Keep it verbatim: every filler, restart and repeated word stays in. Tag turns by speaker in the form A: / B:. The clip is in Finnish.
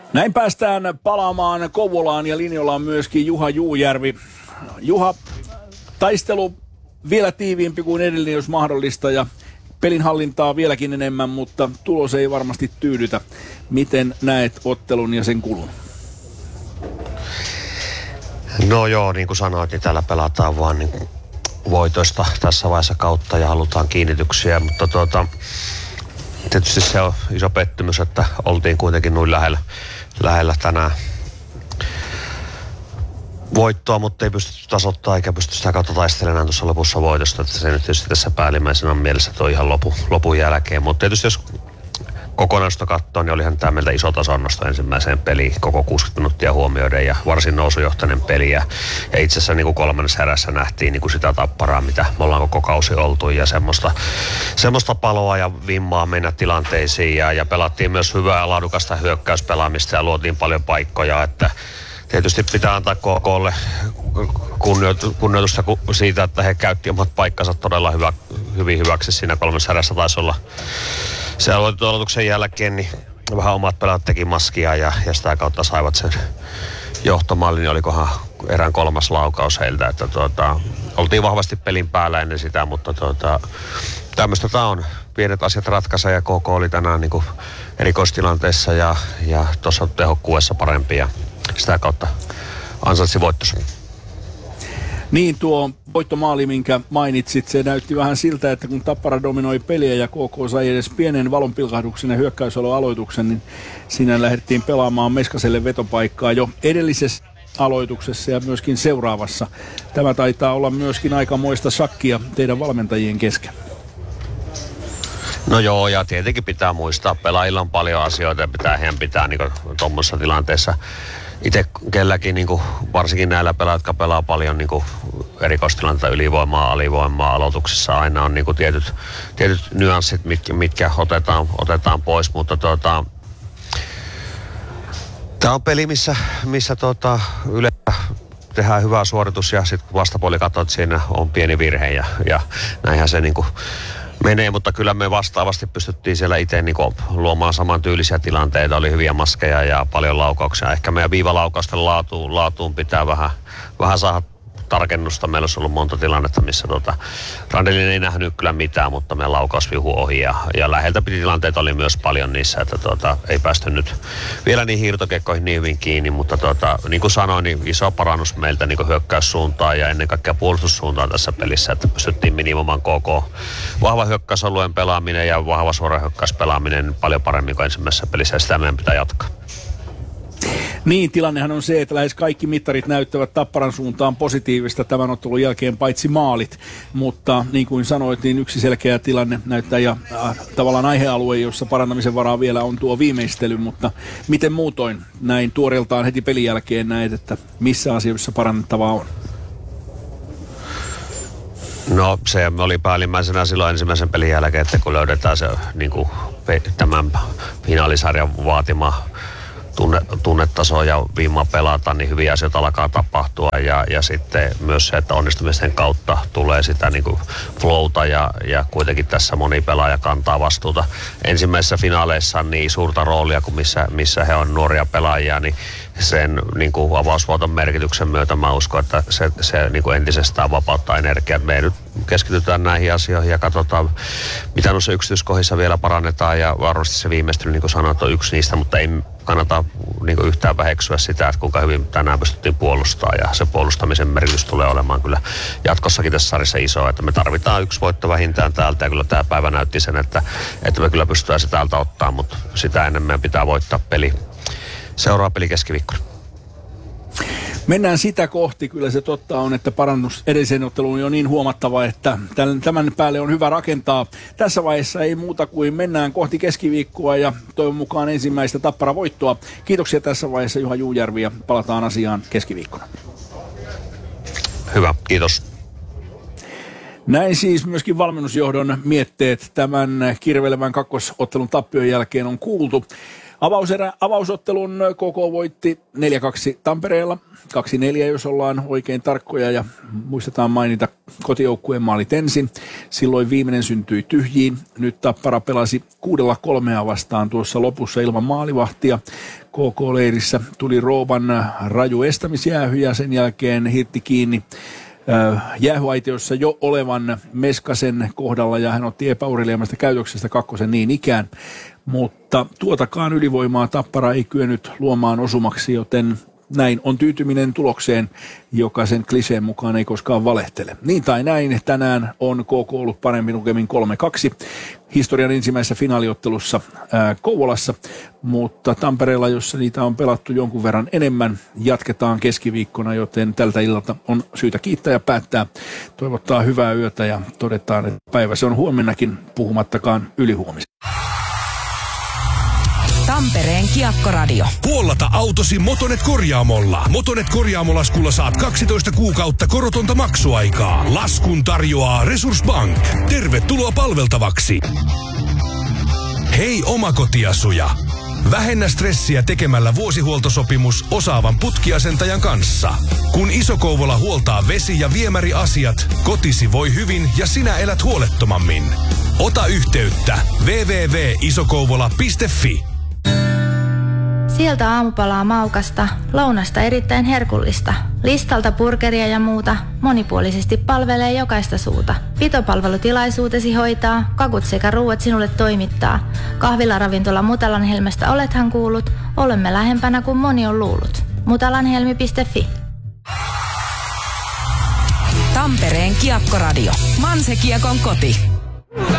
A: Näin päästään palaamaan Kouvolaan ja linjalla on myöskin Juha Juujärvi. Juha, taistelu vielä tiiviimpi kuin edellinen, jos mahdollista, ja pelin hallintaa vieläkin enemmän, mutta tulos ei varmasti tyydytä. Miten näet ottelun ja sen kulun?
B: No joo, niin kuin sanoit, niin täällä pelataan vaan niin voitoista tässä vaiheessa kautta ja halutaan kiinnityksiä, mutta tuota, tietysti se on iso pettymys, että oltiin kuitenkin noin lähellä, lähellä tänään voittoa, mutta ei pysty tasoittaa eikä pysty sitä kautta taistelemaan tuossa lopussa voitosta, että se nyt tietysti tässä päällimmäisenä on mielessä toi ihan lopu, lopun jälkeen, mutta tietysti jos kokonaisuutta katsoo, niin olihan tämä meiltä iso tasonnosto ensimmäiseen peliin, koko kuusikymmentä minuuttia huomioiden ja varsin nousujohtainen peli. Ja, ja itse asiassa niin kuin kolmannessa erässä nähtiin niin kuin sitä Tapparaa, mitä me ollaan koko kausi oltu ja semmoista, semmoista paloa ja vimmaa mennä tilanteisiin ja, ja pelattiin myös hyvää laadukasta hyökkäyspelaamista ja luotiin paljon paikkoja, että tietysti pitää antaa K K:lle kunnioitusta siitä, että he käytti omat paikkansa todella hyvä, hyvin hyväksi siinä kolmannessa erässä taisi olla. Se aloituksen jälkeen niin vähän omat pelaat teki maskia ja, ja sitä kautta saivat sen johtomallin, niin olikohan erään kolmas laukaus heiltä, että tuota, oltiin vahvasti pelin päällä ennen sitä, mutta tuota, tämmöistä tämä on. Pienet asiat ratkaisee ja K K oli tänään niin kuin erikoistilanteessa ja, ja tuossa tehokkuudessa parempi ja sitä kautta ansaitsi voittonsa.
A: Niin, tuo voittomaali, minkä mainitsit, se näytti vähän siltä, että kun Tappara dominoi peliä ja K K sai edes pienen valonpilkahduksen ja hyökkäysaloaloituksen, niin siinä lähdettiin pelaamaan Meskaselle vetopaikkaa jo edellisessä aloituksessa ja myöskin seuraavassa. Tämä taitaa olla myöskin aikamoista shakkia teidän valmentajien kesken.
B: No joo, ja tietenkin pitää muistaa, pelaajilla on paljon asioita ja pitää heidän pitää niin tuommoisessa tilanteessa itse kelläkin, niin kuin, varsinkin näillä pelaajilla, jotka pelaa paljon niin erikoistilanteita, ylivoimaa, alivoimaa, aloituksissa aina on niin kuin, tietyt, tietyt nyanssit, mitkä, mitkä otetaan, otetaan pois, mutta tuota, tämä on peli, missä, missä tuota, yleensä tehdään hyvä suoritus ja sitten kun vastapuoli katsoo, että siinä on pieni virhe ja, ja näinhän se niin kuin menee, mutta kyllä me vastaavasti pystyttiin siellä itse niin luomaan samantyylisiä tilanteita. Oli hyviä maskeja ja paljon laukauksia. Ehkä meidän viivalaukausten laatuun, laatuun pitää vähän, vähän saada tarkennusta. Meillä olisi ollut monta tilannetta, missä tota, Randelin ei nähnyt kyllä mitään, mutta meidän laukaus vihu ohi. Ja, ja läheltä piti tilanteita oli myös paljon niissä, että tota, ei päästy nyt vielä niin hiirtokekkoihin niin hyvin kiinni. Mutta tota, niin kuin sanoin, niin iso parannus meiltä niin hyökkäyssuuntaan ja ennen kaikkea puolustussuuntaan tässä pelissä, että pystyttiin minimoimaan koko vahva hyökkäysalueen pelaaminen ja vahva suora hyökkäyspelaaminen paljon paremmin kuin ensimmäisessä pelissä ja sitä meidän pitää jatkaa.
A: Niin, tilannehan on se, että lähes kaikki mittarit näyttävät Tapparan suuntaan positiivista tämän ottelun jälkeen, paitsi maalit. Mutta niin kuin sanoit, niin yksi selkeä tilanne näyttää ja äh, tavallaan aihealue, jossa parannamisen varaa vielä on tuo viimeistely. Mutta miten muutoin näin tuoreeltaan heti pelin jälkeen näet, että missä asioissa parannettavaa on?
B: No se oli päällimmäisenä silloin ensimmäisen pelin jälkeen, että kun löydetään se niin kuin, tämän finaalisarjan vaatima Tunne, tunnetaso ja viima pelata, niin hyviä asioita alkaa tapahtua ja, ja sitten myös se, että onnistumisten kautta tulee sitä niin kuin flowta ja, ja kuitenkin tässä moni pelaaja kantaa vastuuta. Ensimmäisissä finaaleissa niin suurta roolia kuin missä, missä he on nuoria pelaajia, niin sen niin kuin avausvuoton merkityksen myötä mä uskon, että se, se niin kuin entisestään vapauttaa energiaa. Me nyt keskitytään näihin asioihin ja katsotaan, mitä noissa yksityiskohdissa vielä parannetaan ja varmasti se viimeistely, niin kuin sanoit, on yksi niistä, mutta ei kannata niin kuin yhtään väheksyä sitä, että kuinka hyvin tänään pystyttiin puolustamaan ja se puolustamisen merkitys tulee olemaan kyllä jatkossakin tässä sarjassa iso, että me tarvitaan yksi voitto vähintään täältä ja kyllä tämä päivä näytti sen, että, että me kyllä pystytään se täältä ottaa, mutta sitä ennen meidän pitää voittaa peli. Seuraava peli keskiviikkona.
A: Mennään sitä kohti. Kyllä se totta on, että parannus edelliseen otteluun on jo niin huomattava, että tämän päälle on hyvä rakentaa. Tässä vaiheessa ei muuta kuin mennään kohti keskiviikkoa ja toivon mukaan ensimmäistä Tappara-voittoa. Kiitoksia tässä vaiheessa Juha Juujärvi ja palataan asiaan keskiviikkona.
B: Hyvä, kiitos.
A: Näin siis myöskin valmennusjohdon mietteet tämän kirvelevän kakkosottelun tappion jälkeen on kuultu. Avauserä, avausottelun K K voitti neljä kaksi Tampereella, kaksi neljä jos ollaan oikein tarkkoja ja muistetaan mainita kotijoukkueen maalit ensin. Silloin viimeinen syntyi tyhjiin. Nyt Tappara pelasi kuudella kolmea vastaan tuossa lopussa ilman maalivahtia. K K-leirissä tuli Rooban raju estämisjäähy ja sen jälkeen hirtti kiinni jäähyaitiossa jo olevan Meskasen kohdalla ja hän otti epäurheilijamasta käytöksestä kakkosen niin ikään. Mutta tuotakaan ylivoimaa Tappara ei kyennyt luomaan osumaksi, joten näin on tyytyminen tulokseen, joka sen kliseen mukaan ei koskaan valehtele. Niin tai näin, tänään on K K ollut paremmin lukemin kolme kaksi historian ensimmäisessä finaaliottelussa ää, Kouvolassa, mutta Tampereella, jossa niitä on pelattu jonkun verran enemmän, jatketaan keskiviikkona, joten tältä illalta on syytä kiittää ja päättää. Toivottaa hyvää yötä ja todetaan, että päivä se on huomennakin, puhumattakaan ylihuomista.
C: Tampereen Kiekkoradio.
D: Puollata autosi Motonet korjaamolla. Motonet korjaamolaskulla saat kaksitoista kuukautta korotonta maksuaikaa. Laskun tarjoaa Resource Bank. Tervetuloa palveltavaksi. Hei omakotiasuja. Vähennä stressiä tekemällä vuosihuoltosopimus osaavan putkiasentajan kanssa. Kun Iso-Kouvola huoltaa vesi- ja viemäriasiat, kotisi voi hyvin ja sinä elät huolettomammin. Ota yhteyttä double-u double-u double-u piste isokouvola piste fi.
E: Sieltä aamupalaa maukasta, lounasta erittäin herkullista. Listalta burgeria ja muuta, monipuolisesti palvelee jokaista suuta. Pitopalvelutilaisuutesi hoitaa, kakut sekä ruuat sinulle toimittaa. Kahvilaravintola Mutalanhelmestä olethan kuullut, olemme lähempänä kuin moni on luullut. mutalanhelmi piste fi.
C: Tampereen Kiekkoradio. Manse Kiekon koti.